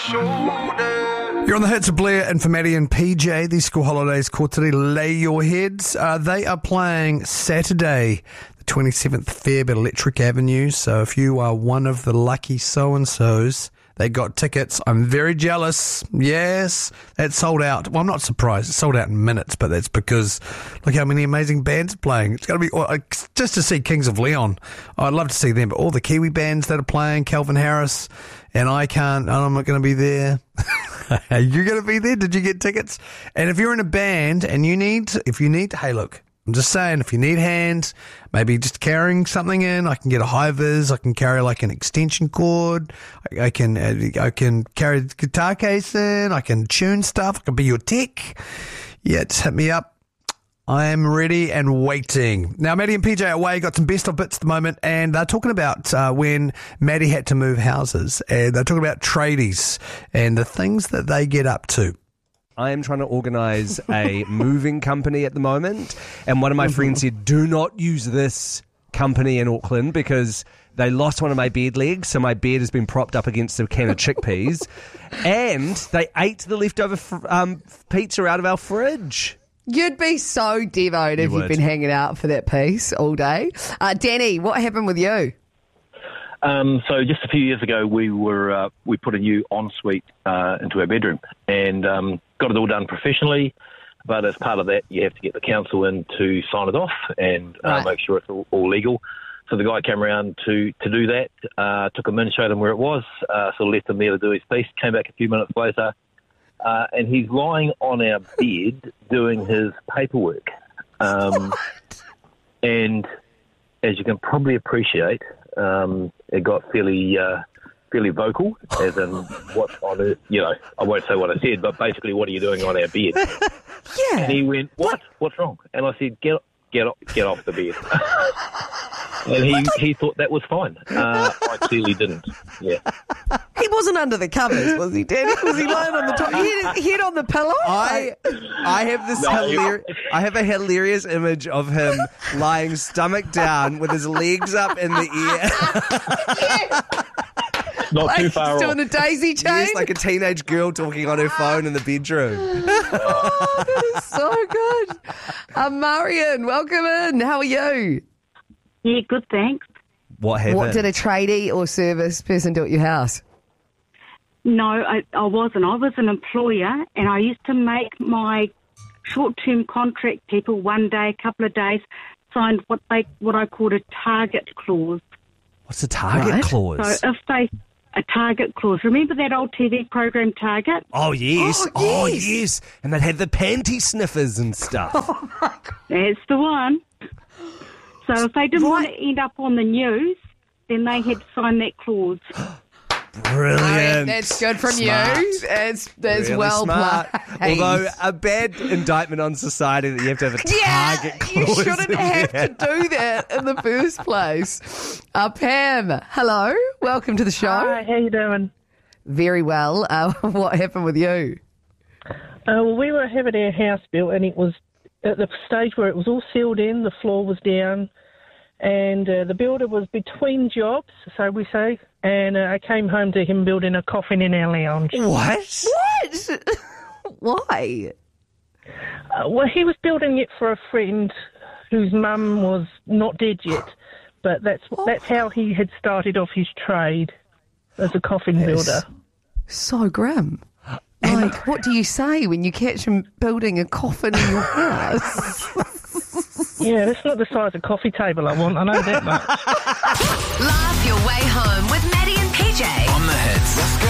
You're on the hits of Blair and for Maddie and PJ. These school holidays quarterly lay your heads. They are playing Saturday, the 27th Feb at Electric Avenue. So if you are one of the lucky so-and-sos, they got tickets. I'm very jealous. Yes, it's sold out. Well, I'm not surprised. It's sold out in minutes, but that's because look how many amazing bands are playing. It's going to be just to see Kings of Leon. I'd love to see them, but all the Kiwi bands that are playing, Calvin Harris, and I'm not going to be there. Are you going to be there? Did you get tickets? And if you're in a band and hey, look, I'm just saying, if you need hands, maybe just carrying something in, I can get a high-vis, I can carry like an extension cord, I can carry the guitar case in, I can tune stuff, I can be your tech. Yeah, just hit me up. I am ready and waiting. Now, Maddie and PJ away, got some best of bits at the moment, and they're talking about when Maddie had to move houses, and they're talking about tradies and the things that they get up to. I am trying to organise a moving company at the moment, and one of my friends said, do not use this company in Auckland because they lost one of my bed legs, so my bed has been propped up against a can of chickpeas, and they ate the leftover pizza out of our fridge. You'd be so devoted if you'd been hanging out for that piece all day. Danny, what happened with you? So just a few years ago, we put a new ensuite into our bedroom and got it all done professionally. But as part of that, you have to get the council in to sign it off and make sure it's all legal. So the guy came around to do that, took him in, showed him where it was, so left him there to do his piece, came back a few minutes later, and he's lying on our bed doing his paperwork. And as you can probably appreciate, it got fairly vocal, as in what on earth, I won't say what I said, but basically, what are you doing on our bed? Yeah. And he went, what's wrong? And I said, get off the bed. And he thought that was fine. I clearly didn't. Yeah. He wasn't under the covers, was he, Danny? Was he lying on the top? Head on the pillow? I have this I have a hilarious image of him lying stomach down with his legs up in the air. Not too far off. Doing a daisy chain? Yes, like a teenage girl talking on her phone in the bedroom. Oh, that is so good. Marion, welcome in. How are you? Yeah, good, thanks. What happened? What did a tradie or service person do at your house? No, I wasn't. I was an employer, and I used to make my short-term contract people one day, a couple of days, sign what I called a target clause. What's a target clause? So a target clause. Remember that old TV program Target? Oh, yes. Oh, yes. And they'd have the panty sniffers and stuff. That's the one. So if they didn't want to end up on the news, then they had to sign that clause. Brilliant. That's good from Smart. you. That's Really well smart. played. Although a bad indictment on society that you have to have a target clause. You shouldn't have to do that in the first place. Pam, hello. Welcome to the show. Hi, how you doing? Very well. What happened with you? Well, we were having our house built, and it was at the stage where it was all sealed in, the floor was down, and the builder was between jobs, so we say, and I came home to him building a coffin in our lounge. What? Why? Well, he was building it for a friend whose mum was not dead yet, but that's how he had started off his trade as a coffin builder. So grim. Like, what do you say when you catch him building a coffin in your house? Yeah, that's not the size of coffee table I want, I know that much. Laugh your way home with Maddie and PJ. On the hits.